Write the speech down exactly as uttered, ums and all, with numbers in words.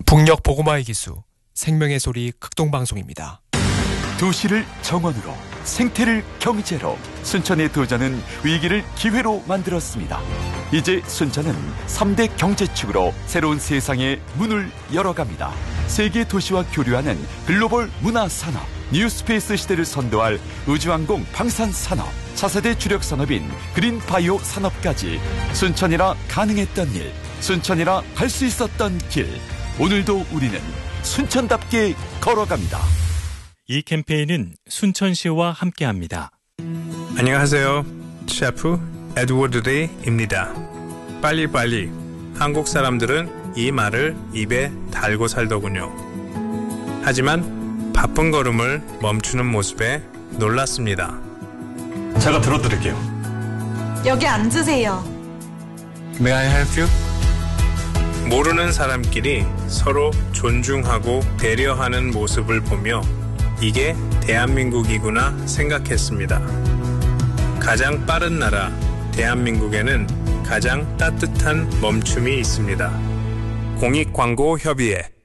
북녘 보고마의 기수 생명의 소리 극동방송입니다. 도시를 정원으로, 생태를 경제로, 순천의 도전은 위기를 기회로 만들었습니다. 이제 순천은 삼 대 경제축으로 새로운 세상의 문을 열어갑니다. 세계 도시와 교류하는 글로벌 문화산업, 뉴스페이스 시대를 선도할 우주항공 방산산업, 차세대 주력 산업인 그린바이오 산업까지 순천이라 가능했던 일, 순천이라 갈 수 있었던 길, 오늘도 우리는 순천답게 걸어갑니다. 이 캠페인은 순천시와 함께합니다. 안녕하세요. 셰프 에드워드 레이입니다. 빨리빨리. 한국 사람들은 이 말을 입에 달고 살더군요. 하지만 바쁜 걸음을 멈추는 모습에 놀랐습니다. 제가 들어드릴게요. 여기 앉으세요. May I help you? 모르는 사람끼리 서로 존중하고 배려하는 모습을 보며 이게 대한민국이구나 생각했습니다. 가장 빠른 나라 대한민국에는 가장 따뜻한 멈춤이 있습니다. 공익광고협의회